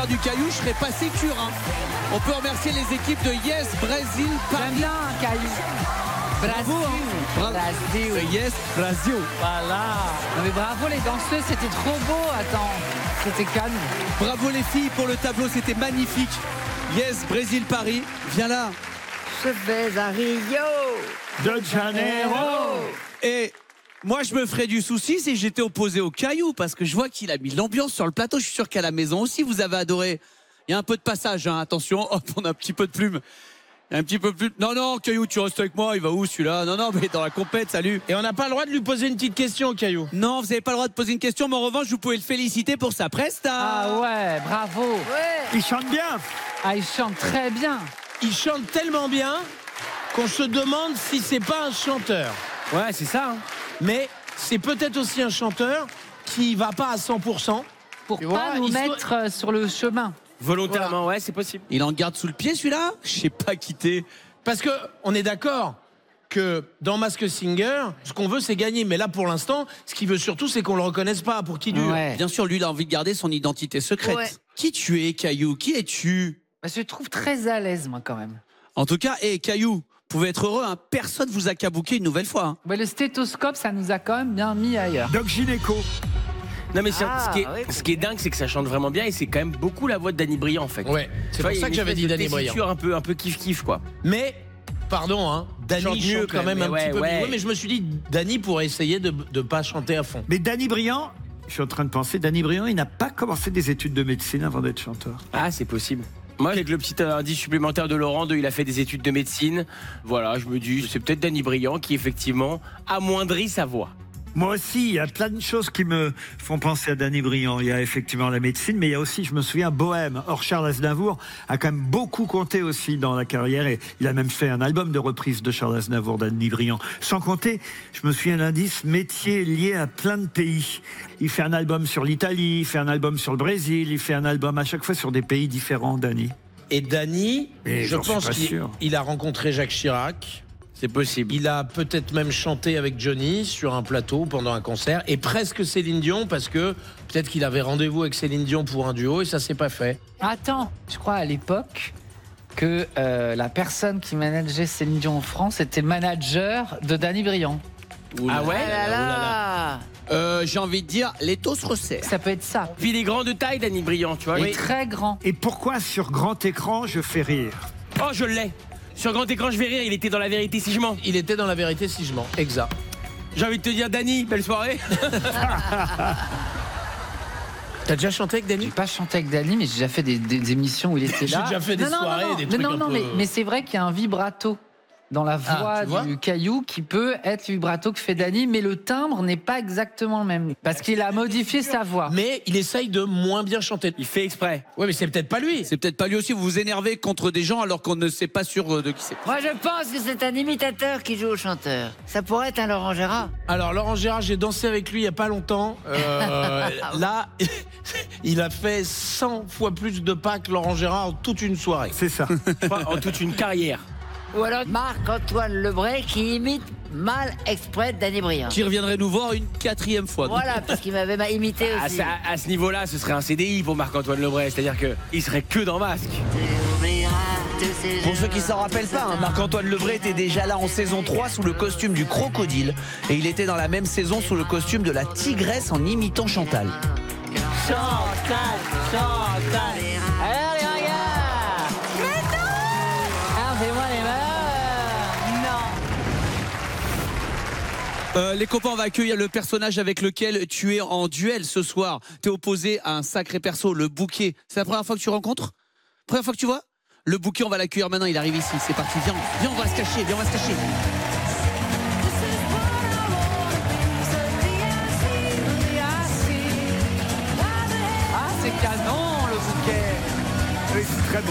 du Caillou, je serais pas sécure. Hein. On peut remercier les équipes de Yes, Brésil, Paris. J'aime bien Caillou. Bravo. Brasil. Yes, Brasil. Voilà. Non mais bravo les danseuses, c'était trop beau. Attends, c'était canon. Bravo les filles pour le tableau, c'était magnifique. Yes, Brésil, Paris. Viens là. Je vais à Rio de Janeiro. Et moi, je me ferais du souci si j'étais opposé au Caillou, parce que je vois qu'il a mis l'ambiance sur le plateau. Je suis sûr qu'à la maison aussi, vous avez adoré. Il y a un peu de passage, hein. Attention. Hop, on a un petit peu de plume. Il y a un petit peu plus. Non, Caillou, tu restes avec moi. Il va où celui-là? Non, mais dans la compète, salut. Et on n'a pas le droit de lui poser une petite question, Caillou. Non, vous n'avez pas le droit de poser une question, mais en revanche, vous pouvez le féliciter pour sa presta. Ah ouais, bravo. Ouais. Il chante bien. Ah, il chante très bien. Il chante tellement bien qu'on se demande si c'est pas un chanteur. Ouais, c'est ça. Hein. Mais c'est peut-être aussi un chanteur qui va pas à 100%. Pour Tu pas vois, nous il mettre sur le chemin. Volontairement, ouais, c'est possible. Il en garde sous le pied, celui-là? Je sais pas quitter. Parce que on est d'accord que dans Masked Singer, ce qu'on veut, c'est gagner. Mais là, pour l'instant, ce qu'il veut surtout, c'est qu'on le reconnaisse pas pour qui dure. Ouais. Bien sûr, lui, il a envie de garder son identité secrète. Ouais. Qui tu es, Caillou? Qui es-tu? Bah, je le trouve très à l'aise, moi, quand même. En tout cas, Caillou, vous pouvez être heureux, hein. Personne vous a kabouké une nouvelle fois. Hein. Ouais, le stéthoscope, ça nous a quand même bien mis ailleurs. Doc Gynéco. Non, mais Ah, oui, ce qui est dingue, c'est que ça chante vraiment bien et c'est quand même beaucoup la voix de Danny Briand, en fait. Ouais, c'est Tu vois, pour il y a ça que une j'avais espèce dit de Danny Briand. tessiture un peu kiff-kiff, quoi. Mais, pardon, hein, Danny Chante chante mieux, quand même un mais petit peu ouais. mieux. Mais je me suis dit, Danny pourrait essayer de ne pas chanter à fond. Mais Danny Briand, je suis en train de penser, Danny Briand, il n'a pas commencé des études de médecine avant d'être chanteur. Ah, c'est possible. Moi, avec le petit indice supplémentaire de Laurent, il a fait des études de médecine. Voilà, je me dis, c'est peut-être Danny Briand qui, effectivement, amoindrit sa voix. Moi aussi, il y a plein de choses qui me font penser à Danny Briand. Il y a effectivement la médecine, mais il y a aussi, je me souviens, Bohème. Or, Charles Aznavour a quand même beaucoup compté aussi dans la carrière et il a même fait un album de reprise de Charles Aznavour, Danny Briand. Sans compter, je me souviens l'indice, métier lié à plein de pays. Il fait un album sur l'Italie, il fait un album sur le Brésil, il fait un album à chaque fois sur des pays différents, Danny. Et Danny, Et je j'en suis pense pas qu'il sûr. il a rencontré Jacques Chirac. C'est possible. Il a peut-être même chanté avec Johnny sur un plateau pendant un concert et presque Céline Dion parce que peut-être qu'il avait rendez-vous avec Céline Dion pour un duo et ça s'est pas fait. Attends, je crois à l'époque que la personne qui manageait Céline Dion en France était le manager de Danny Briand. Ah ouais? Ah là là. J'ai envie de dire, l'étau se resserre. Ça peut être ça. Puis il est grand de taille, Danny Briand, tu vois. Il est très grand. Et pourquoi sur grand écran je fais rire? Oh, je l'ai. Sur grand écran, je vais rire. Il était dans La Vérité si je mens. Il était dans La Vérité si je mens. Exact. J'ai envie de te dire, Danny, belle soirée. T'as déjà chanté avec Danny? J'ai pas chanté avec Danny, mais j'ai déjà fait des émissions où il était là. J'ai déjà fait des soirées, des trucs un peu- mais c'est vrai qu'il y a un vibrato dans la voix tu vois du Caillou qui peut être le vibrato que fait Danny, mais le timbre n'est pas exactement le même. Parce qu'il a modifié sa voix. Mais il essaye de moins bien chanter. Il fait exprès. Ouais, mais c'est peut-être pas lui. C'est peut-être pas lui aussi, vous vous énervez contre des gens alors qu'on ne sait pas sûr de qui c'est. Moi, je pense que c'est un imitateur qui joue au chanteur. Ça pourrait être un Laurent Gérard. Alors Laurent Gérard, j'ai dansé avec lui il y a pas longtemps. Là, il a fait 100 fois plus de pas que Laurent Gérard en toute une soirée. C'est ça. En toute une carrière. Ou alors Marc-Antoine Lebray qui imite mal exprès Danny Briand. Qui reviendrait nous voir une 4e fois. Voilà, parce qu'il m'avait imité aussi. À ce niveau-là, ce serait un CDI pour Marc-Antoine Lebray. C'est-à-dire qu'il serait que dans Masque. Pour ceux qui s'en rappellent pas, hein, Marc-Antoine Lebray était déjà là en saison 3 sous le costume du crocodile et il était dans la même saison sous le costume de la tigresse en imitant Chantal. Chantal. Alors les regards. Mais non. Alors fais-moi les mains. Non. Les copains, on va accueillir le personnage avec lequel tu es en duel ce soir. T'es opposé à un sacré perso, le Bouquet. C'est la première fois que tu rencontres? Première fois que tu vois? Le Bouquet, on va l'accueillir maintenant, il arrive ici. C'est parti, viens, on va se cacher, viens, on va se cacher. Ah, c'est canon le Bouquet. Oui, c'est très beau.